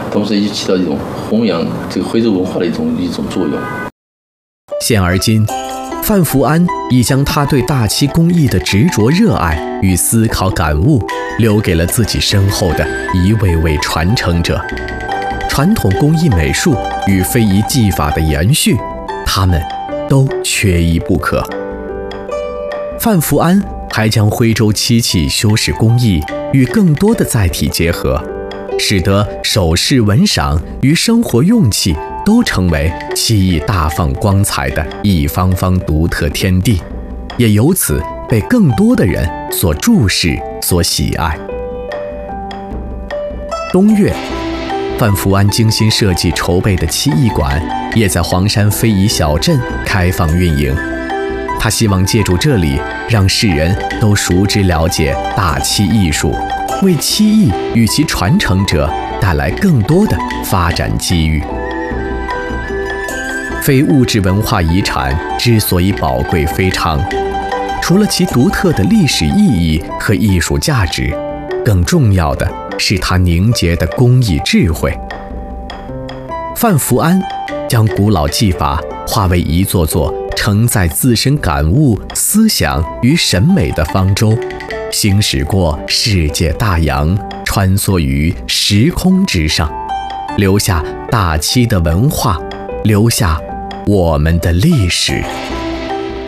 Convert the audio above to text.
同时也起到一种弘扬这个徽州文化的一种作用。 现而今，范福安已将他对大漆工艺的执着热爱与思考感悟留给了自己身后的一位位传承者。传统工艺美术与非遗技法的延续，他们都缺一不可。范福安还将徽州漆器修饰工艺与更多的载体结合，使得首饰文赏与生活用器都成为漆艺大放光彩的一方方独特天地，也由此被更多的人所注视、所喜爱。冬月，范福安精心设计筹备的漆艺馆也在黄山非遗小镇开放运营。他希望借助这里，让世人都熟知了解大漆艺术，为漆艺与其传承者带来更多的发展机遇。非物质文化遗产之所以宝贵非常，除了其独特的历史意义和艺术价值，更重要的是它凝结的工艺智慧。范福安将古老技法化为一座座承载自身感悟、思想与审美的方舟，行驶过世界大洋，穿梭于时空之上，留下大漆的文化，留下我们的历史。